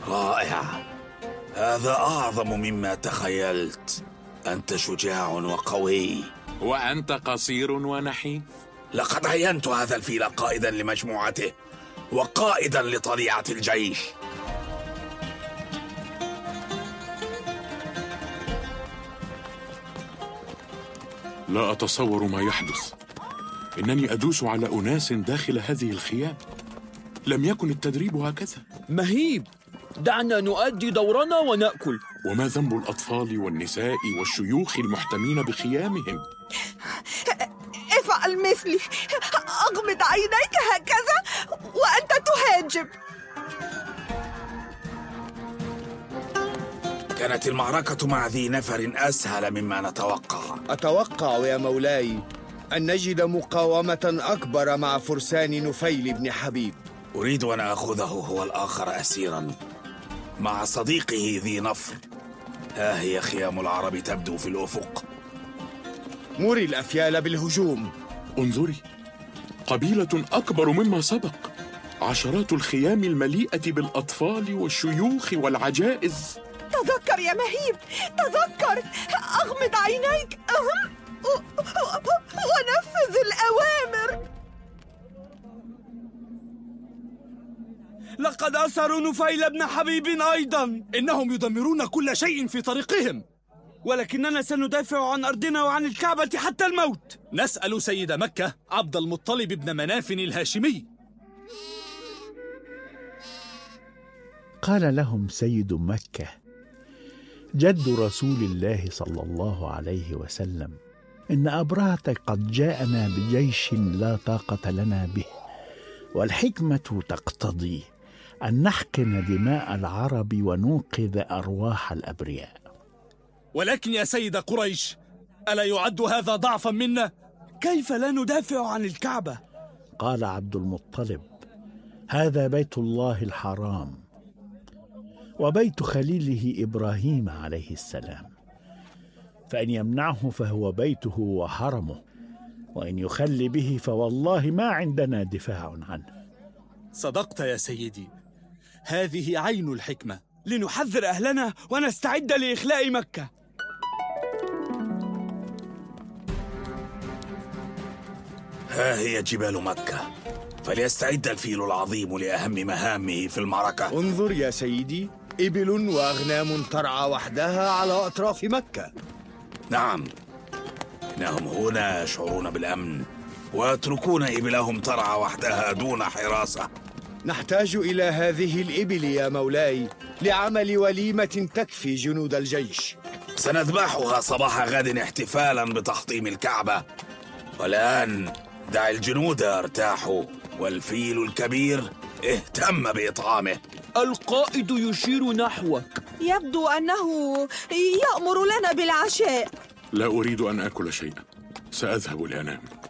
رائع، هذا أعظم مما تخيلت. أنت شجاع وقوي. وأنت قصير ونحيف. لقد عينت هذا الفيل قائدا لمجموعته وقائدا لطليعة الجيش. لا أتصور ما يحدث. إنني أدوس على أناس داخل هذه الخيام. لم يكن التدريب هكذا. مهيب، دعنا نؤدي دورنا ونأكل. وما ذنب الأطفال والنساء والشيوخ المحتمين بخيامهم؟ افعل مثلي، أغمض عينيك هكذا وأنت تهاجم. كانت المعركة مع ذي نفر أسهل مما نتوقع. أتوقع يا مولاي أن نجد مقاومة أكبر مع فرسان نفيل بن حبيب. أريد أن أخذه هو الآخر أسيراً مع صديقه ذي نفر. ها هي خيام العرب تبدو في الأفق. مري الأفيال بالهجوم. انظري، قبيلة أكبر مما سبق. عشرات الخيام المليئة بالأطفال والشيوخ والعجائز. تذكر يا مهيب، تذكر. أغمض عينيك ونفذ الأوامر. لقد أسروا نفيل بن حبيب أيضا. إنهم يدمرون كل شيء في طريقهم، ولكننا سندافع عن أرضنا وعن الكعبة حتى الموت. نسأل سيد مكة عبد المطلب بن مناف الهاشمي. قال لهم سيد مكة جد رسول الله صلى الله عليه وسلم: إن أبرهة قد جاءنا بجيش لا طاقة لنا به، والحكمة تقتضي أن نحقن دماء العرب وننقذ أرواح الأبرياء. ولكن يا سيد قريش، ألا يعد هذا ضعفا منا؟ كيف لا ندافع عن الكعبة؟ قال عبد المطلب: هذا بيت الله الحرام وبيت خليله إبراهيم عليه السلام، فإن يمنعه فهو بيته وحرمه، وإن يخل به فوالله ما عندنا دفاع عنه. صدقت يا سيدي، هذه عين الحكمة، لنحذر أهلنا ونستعد لإخلاء مكة. ها هي جبال مكة، فليستعد الفيل العظيم لأهم مهامه في المعركة. انظر يا سيدي، إبل وأغنام ترعى وحدها على أطراف مكة. نعم، إنهم هنا يشعرون بالأمن ويتركون إبلهم ترعى وحدها دون حراسة. نحتاج إلى هذه الإبل يا مولاي لعمل وليمة تكفي جنود الجيش. سنذبحها صباح غد احتفالا بتحطيم الكعبة. والآن دع الجنود يرتاحوا، والفيل الكبير اهتم بإطعامه. القائد يشير نحوك. يبدو أنه يأمر لنا بالعشاء. لا أريد أن آكل شيئا، سأذهب لأنام.